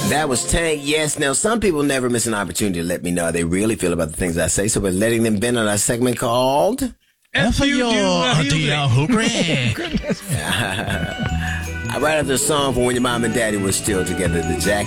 That was Tank. Yes. Now, some people never miss an opportunity to let me know how they really feel about the things I say. So we're letting them vent on our segment called I write out the song from when your mom and daddy were still together, the Jackson